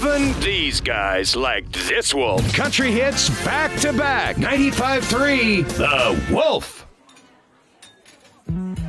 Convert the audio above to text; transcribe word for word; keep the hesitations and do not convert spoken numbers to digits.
Even these guys liked this wolf. Country hits back to back. ninety-five three, The Wolf.